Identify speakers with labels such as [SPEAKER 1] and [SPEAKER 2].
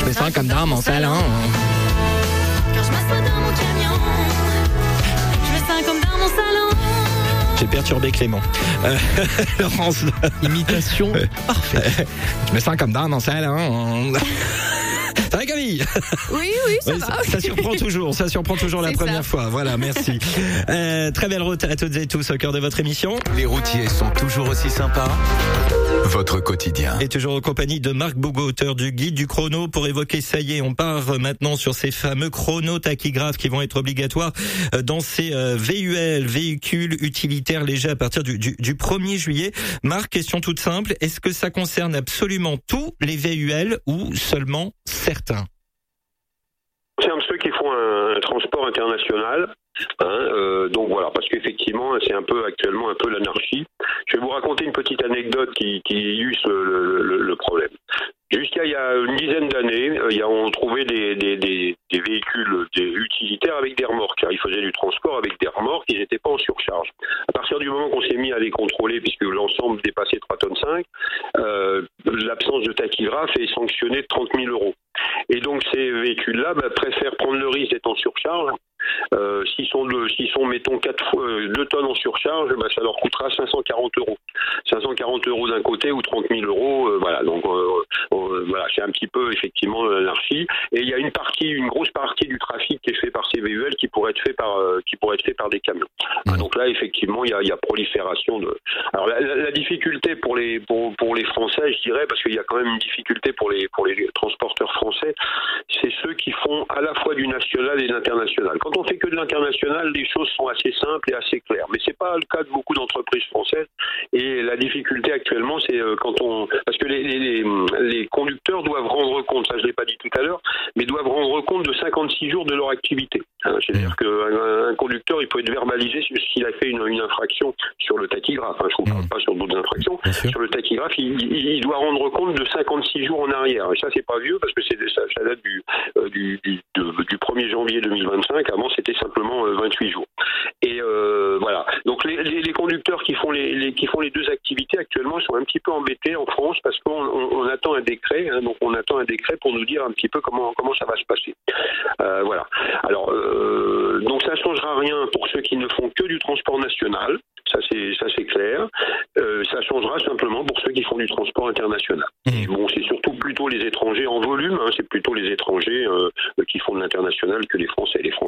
[SPEAKER 1] me sens comme dans mon salon.
[SPEAKER 2] Quand je m'assois dans mon camion, je me sens comme dans mon salon.
[SPEAKER 3] J'ai perturbé Clément. Laurence.
[SPEAKER 1] Imitation parfaite.
[SPEAKER 3] Je me sens comme dans mon salon. Ça va, Camille?
[SPEAKER 4] Oui, ça va.
[SPEAKER 3] Ça surprend toujours la
[SPEAKER 4] C'est
[SPEAKER 3] première
[SPEAKER 4] ça.
[SPEAKER 3] fois. Voilà, merci. Très belle route à toutes et tous au cœur de votre émission.
[SPEAKER 5] Les routiers sont toujours aussi sympas. Votre quotidien.
[SPEAKER 3] Et toujours en compagnie de Marc Bougot, auteur du guide du chrono, pour évoquer, ça y est, on part maintenant sur ces fameux chronos tachygraphes qui vont être obligatoires dans ces VUL, véhicules utilitaires légers, à partir du 1er juillet. Marc, question toute simple, est-ce que ça concerne absolument tous les VUL ou seulement certains?
[SPEAKER 6] C'est ceux qui font un transport international. Donc voilà, parce qu'effectivement, c'est actuellement un peu l'anarchie. Je vais vous raconter une petite anecdote qui illustre le problème. Jusqu'à il y a une dizaine d'années, on trouvait des véhicules utilitaires avec des remorques. Ils faisaient du transport avec des remorques, ils n'étaient pas en surcharge. À partir du moment qu'on s'est mis à les contrôler, puisque l'ensemble dépassait 3,5 tonnes, l'absence de tachygraphe est sanctionnée de 30 000 €. Et donc ces véhicules-là préfèrent prendre le risque d'être en surcharge. S'ils sont mettons 2 tonnes en surcharge, ça leur coûtera 540 €. 540 € d'un côté ou 30 000 €, voilà. Donc voilà, c'est un petit peu effectivement l'anarchie. Et il y a une grosse partie du trafic qui est fait par ces VUL qui pourrait être fait par des camions. Donc là, effectivement, il y a prolifération de. Alors la difficulté pour les Français, je dirais, parce qu'il y a quand même une difficulté pour les transporteurs français, c'est ceux qui font à la fois du national et de l'international. Quand on fait que de l'international, les choses sont assez simples et assez claires. Mais c'est pas le cas de beaucoup d'entreprises françaises. Et la difficulté actuellement, c'est parce que les conducteurs doivent rendre compte, ça je l'ai pas dit tout à l'heure, mais doivent rendre compte de 56 jours de leur activité. C'est-à-dire qu'un conducteur, il peut être verbalisé s'il a fait une infraction sur le tachygraphe. Je ne parle pas sur d'autres infractions. Sur le tachygraphe, il doit rendre compte de 56 jours en arrière. Et ça, c'est pas vieux parce que ça date du 1er janvier 2025. Avant, c'était simplement 28 jours. Et voilà. Donc les conducteurs qui font les deux activités actuellement sont un petit peu embêtés en France parce qu'on attend un décret. Donc on attend un décret pour nous dire un petit peu comment ça va se passer. Voilà. Alors donc ça ne changera rien pour ceux qui ne font que du transport national. Ça c'est clair. Ça changera simplement pour ceux qui font du transport international. Et bon, c'est surtout plutôt les étrangers en volume. C'est plutôt les étrangers qui font de l'international que les Français. Les Français